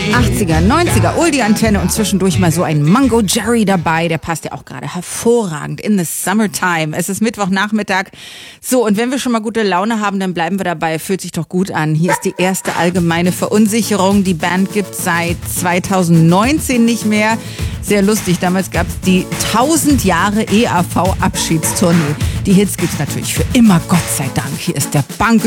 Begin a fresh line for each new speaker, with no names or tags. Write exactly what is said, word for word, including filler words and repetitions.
achtziger, neunziger, Oldie-Antenne und zwischendurch mal so ein Mango Jerry dabei. Der passt ja auch gerade hervorragend in the summertime. Es ist Mittwochnachmittag. So, und wenn wir schon mal gute Laune haben, dann bleiben wir dabei. Fühlt sich doch gut an. Hier ist die erste allgemeine Verunsicherung. Die Band gibt's seit zweitausendneunzehn nicht mehr. Sehr lustig. Damals gab's die tausend Jahre E A V-Abschiedstournee. Die Hits gibt's natürlich für immer, Gott sei Dank. Hier ist der Bank